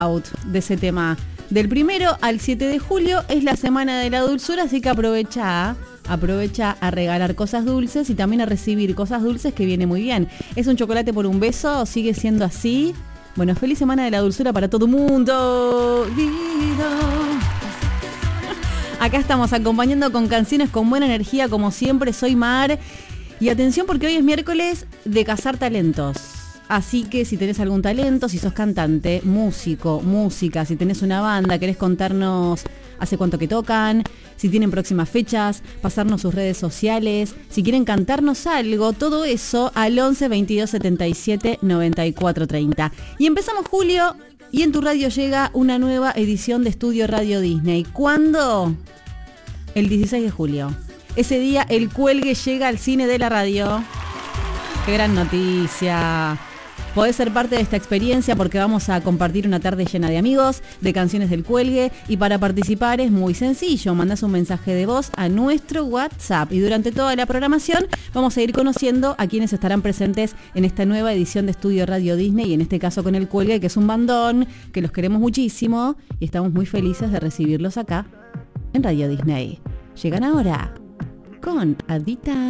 out de ese tema. Del 1 al 7 de julio es la semana de la dulzura, así que aprovecha a regalar cosas dulces y también a recibir cosas dulces, que viene muy bien. ¿Es un chocolate por un beso? ¿Sigue siendo así? Bueno, feliz semana de la dulzura para todo mundo. Acá estamos acompañando con canciones con buena energía, como siempre. Soy Mar. Y atención, porque hoy es miércoles de cazar talentos. Así que si tenés algún talento, si sos cantante, músico, música, si tenés una banda, querés contarnos hace cuánto que tocan, si tienen próximas fechas, pasarnos sus redes sociales, si quieren cantarnos algo, todo eso al 11 22 77 94 30. Y empezamos julio y en tu radio llega una nueva edición de Estudio Radio Disney. ¿Cuándo? El 16 de julio. Ese día el Cuelgue llega al cine de la radio. ¡Qué gran noticia! Podés ser parte de esta experiencia porque vamos a compartir una tarde llena de amigos, de canciones del Cuelgue, y para participar es muy sencillo. Mandás un mensaje de voz a nuestro WhatsApp y durante toda la programación vamos a ir conociendo a quienes estarán presentes en esta nueva edición de Estudio Radio Disney, y en este caso con el Cuelgue, que es un bandón, que los queremos muchísimo y estamos muy felices de recibirlos acá en Radio Disney. Llegan ahora con Adita.